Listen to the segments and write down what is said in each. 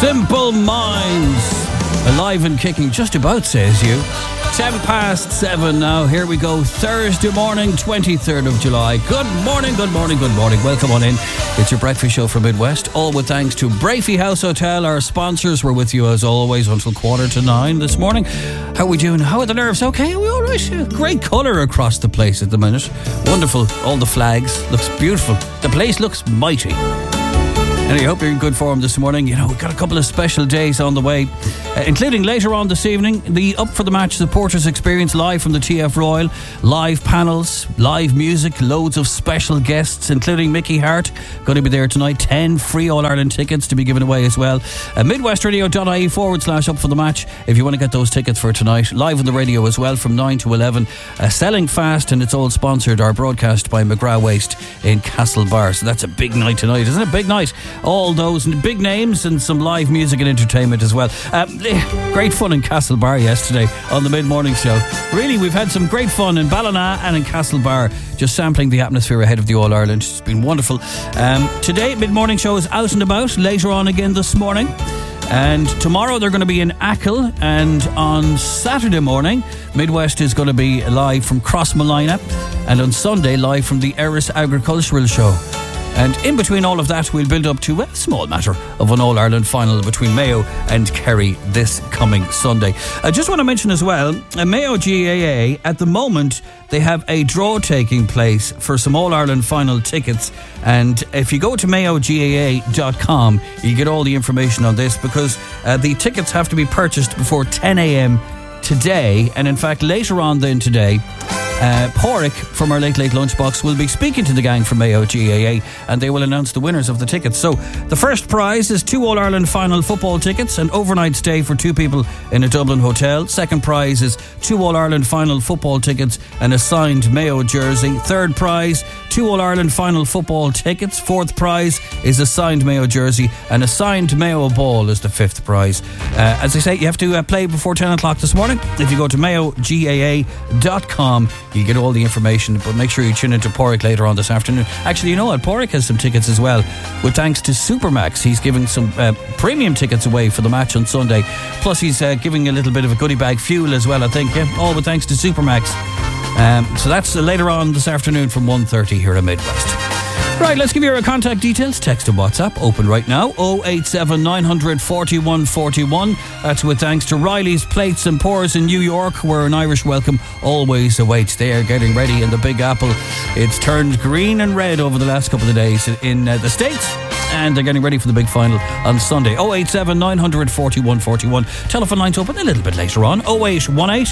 Simple Minds, alive and kicking just about, says you. 7:10 now. Here we go. Thursday morning, 23rd of July. Good morning, good morning, good morning. Welcome on in. It's your breakfast show from Midwest. All with thanks to Brafey House Hotel. Our sponsors were with you as always until 8:45 this morning. How are we doing? How are the nerves? Okay, are we all right? Great colour across the place at the minute. Wonderful. All the flags. Looks beautiful. The place looks mighty. And I hope you're in good form this morning. You know, we've got a couple of special days on the way, including later on this evening, the Up for the Match Supporters Experience live from the TF Royal. Live panels, live music, loads of special guests, including Mickey Hart, going to be there tonight. 10 free All-Ireland tickets to be given away as well. MidwestRadio.ie/Up for the Match if you want to get those tickets for tonight. Live on the radio as well from 9 to 11. Selling fast, and it's all sponsored, our broadcast by McGrath Waste in Castlebar. So that's a big night tonight, isn't it? Big night. All those big names and some live music and entertainment as well. Great fun in Castlebar yesterday on the mid-morning show. Really, we've had some great fun in Ballina and in Castlebar, just sampling the atmosphere ahead of the All-Ireland. It's been wonderful. Today, mid-morning show is out and about. Later on again this morning. And tomorrow they're going to be in Achill, and on Saturday morning Midwest is going to be live from Crossmolina, and on Sunday live from the Erris Agricultural Show. And in between all of that, we'll build up to a small matter of an All-Ireland final between Mayo and Kerry this coming Sunday. I just want to mention as well, Mayo GAA, at the moment, they have a draw taking place for some All-Ireland final tickets. And if you go to mayogaa.com, you get all the information on this, because the tickets have to be purchased before 10 a.m. today. And in fact, later on then today, Porrick from our Late Late Lunchbox will be speaking to the gang from Mayo GAA, and they will announce the winners of the tickets. So the first prize is 2 All-Ireland final football tickets, an overnight stay for 2 people in a Dublin hotel. Second prize is 2 All-Ireland final football tickets and a signed Mayo jersey. Third prize, 2 All-Ireland final football tickets. Fourth prize is a signed Mayo jersey, and a signed Mayo ball is the fifth prize. As I say, you have to play before 10 o'clock this morning. If you go to mayogaa.com, you get all the information, but make sure you tune into Porrick later on this afternoon. Actually, you know what? Porrick has some tickets as well, with thanks to Supermax. He's giving some premium tickets away for the match on Sunday. Plus, he's giving a little bit of a goodie bag fuel as well, I think. Yeah, all with thanks to Supermax. So that's later on this afternoon from 1:30 here at Midwest. Right, let's give you our contact details. Text and WhatsApp open right now. 087 900 41 41. That's with thanks to Riley's Plates and Pours in New York, where an Irish welcome always awaits. They are getting ready in the Big Apple. It's turned green and red over the last couple of days in the States, and they're getting ready for the big final on Sunday. 087 900 41 41. Telephone lines open a little bit later on. 0818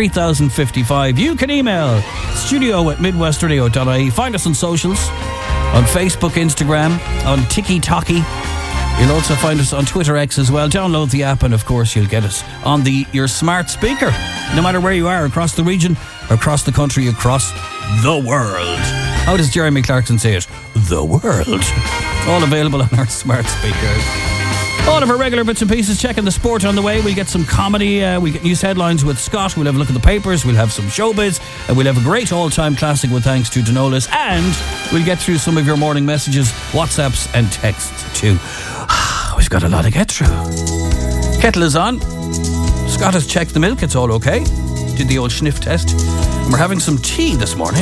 3055. You can email studio@midwestradio.ie. Find us on socials, on Facebook, Instagram, on TikTok. You'll also find us on Twitter X as well. Download the app, and of course you'll get us on your smart speaker, no matter where you are, across the region, across the country, across the world. How does Jeremy Clarkson say it? The world. All available on our smart speakers. All of our regular bits and pieces. Checking the sport on the way. We'll get some comedy. We get news headlines with Scott. We'll have a look at the papers. We'll have some showbiz. And we'll have a great all-time classic with thanks to Denolis. And we'll get through some of your morning messages, WhatsApps and texts too. We've got a lot to get through. Kettle is on. Scott has checked the milk. It's all okay. Did the old sniff test. And we're having some tea this morning.